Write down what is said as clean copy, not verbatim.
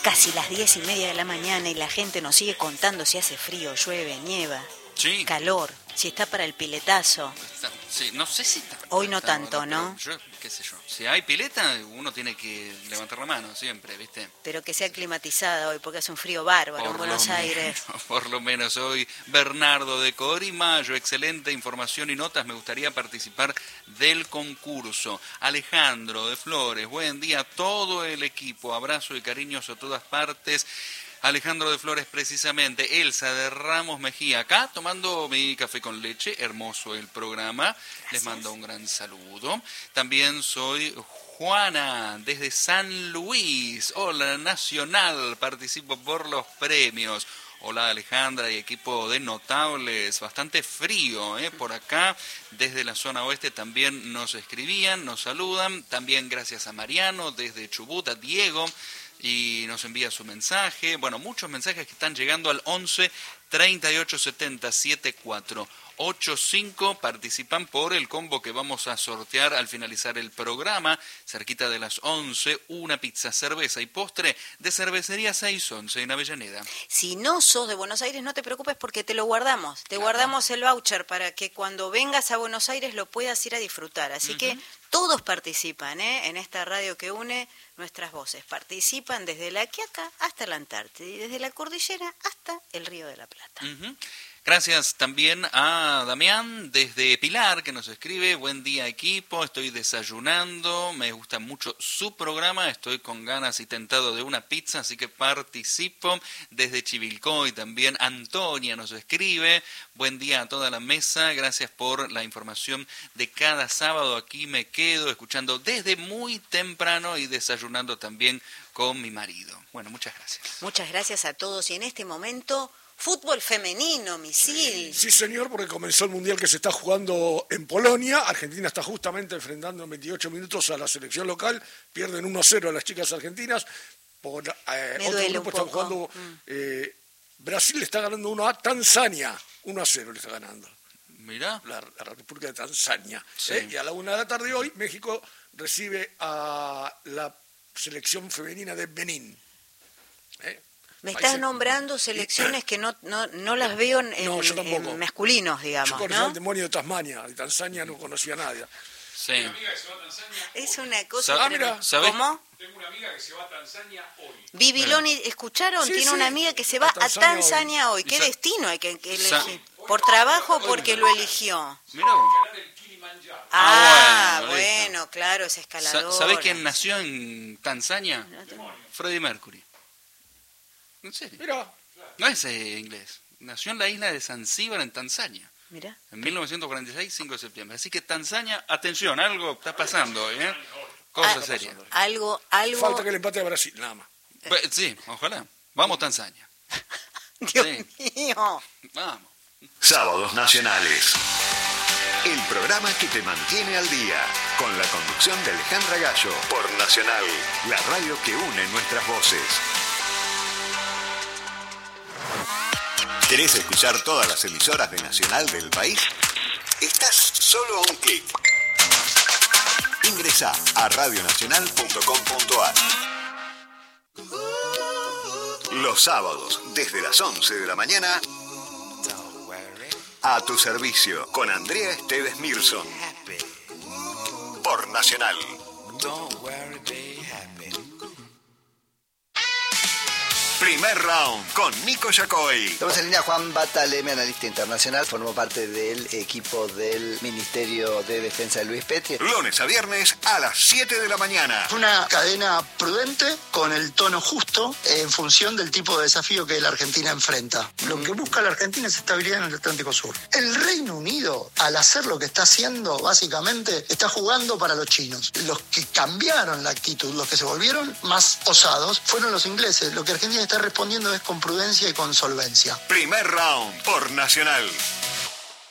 casi las 10:30 de la mañana y la gente nos sigue contando si hace frío, llueve, nieva, Sí. calor, si está para el piletazo. Sí, no sé si está. Hoy no tanto, ¿no? Yo, qué sé yo. Si hay pileta, uno tiene que levantar la mano siempre, ¿viste? Pero que sea climatizada hoy, porque hace un frío bárbaro en Buenos Aires. Por lo menos hoy, Bernardo de Corimayo, excelente información y notas. Me gustaría participar del concurso. Alejandro de Flores, buen día a todo el equipo. Abrazo y cariños a todas partes. Alejandro de Flores precisamente, Elsa de Ramos Mejía, acá tomando mi café con leche, hermoso el programa, gracias. Les mando un gran saludo. También soy Juana desde San Luis, hola Nacional, participo por los premios. Hola Alejandra y equipo de notables, bastante frío por acá, desde la zona oeste también nos escribían, nos saludan, también gracias a Mariano desde Chubut, a Diego, y nos envía su mensaje. Bueno, muchos mensajes que están llegando al 11 38 70 74 85. Participan por el combo que vamos a sortear al finalizar el programa. Cerquita de las 11, una pizza, cerveza y postre de Cervecería 611 en Avellaneda. Si no sos de Buenos Aires, no te preocupes porque te lo guardamos. Te guardamos el voucher para que cuando vengas a Buenos Aires lo puedas ir a disfrutar. Así que todos participan en esta radio que une nuestras voces. Participan desde La Quiaca hasta la Antártida y desde la cordillera hasta el Río de la Plata. Gracias también a Damián desde Pilar que nos escribe, buen día equipo, estoy desayunando, me gusta mucho su programa, estoy con ganas y tentado de una pizza, así que participo. Desde Chivilcoy también Antonia nos escribe, buen día a toda la mesa, gracias por la información de cada sábado, aquí me quedo escuchando desde muy temprano y desayunando también con mi marido. Bueno, muchas gracias. Muchas gracias a todos y en este momento... Fútbol femenino, Misil. Sí, señor, porque comenzó el Mundial que se está jugando en Polonia. Argentina está justamente enfrentando en 28 minutos a la selección local. Pierden 1-0 a las chicas argentinas. Por otro grupo están jugando... Brasil le está ganando 1 a Tanzania. 1-0 le está ganando. Mirá. La República de Tanzania. Sí. Y a la 1 de la tarde hoy, México recibe a la selección femenina de Benín. Me estás nombrando selecciones que no las veo en masculinos, digamos, yo conocía al demonio de Tasmania, de Tanzania no conocía a nadie. Sí. Tengo una amiga que se va a Tanzania hoy. Es una cosa... mira, ¿Cómo? Tengo una amiga que se va a Tanzania hoy. Bibiloni, ¿escucharon? Sí, Tiene sí. una amiga que se va a Tanzania hoy. ¿Qué destino hay que elegir? ¿Por trabajo o porque lo eligió? Mirá vos. Escalar el Kilimanjaro. Bueno, claro, es escalador. ¿Sabés quién nació en Tanzania? Freddie Mercury. ¿En serio? Mira. No es inglés. Nació en la isla de Zanzíbar, en Tanzania. Mira. En 1946, 5 de septiembre. Así que Tanzania, atención, algo está pasando hoy, ¿eh? Cosa seria. Algo... Falta que el empate a Brasil, nada más. Sí, ojalá. Vamos, Tanzania. Dios mío. Vamos. Sábados Nacionales. El programa que te mantiene al día. Con la conducción de Alejandra Gallo. Por Nacional, la radio que une nuestras voces. ¿Querés escuchar todas las emisoras de Nacional del país? Estás solo a un clic. Ingresá a radionacional.com.ar. Los sábados, desde las 11 de la mañana, a tu servicio, con Andrea Esteves Mirson. Por Nacional. Primer round con Nico Yacoy. Estamos en línea Juan Bataleme, analista internacional, formó parte del equipo del Ministerio de Defensa de Luis Petri. Lunes a viernes a las 7 de la mañana. Una cadena prudente, con el tono justo, en función del tipo de desafío que la Argentina enfrenta. Lo que busca la Argentina es estabilidad en el Atlántico Sur. El Reino Unido, al hacer lo que está haciendo, básicamente, está jugando para los chinos. Los que cambiaron la actitud, los que se volvieron más osados, fueron los ingleses. Lo que Argentina está respondiendo es con prudencia y con solvencia. Primer round por Nacional.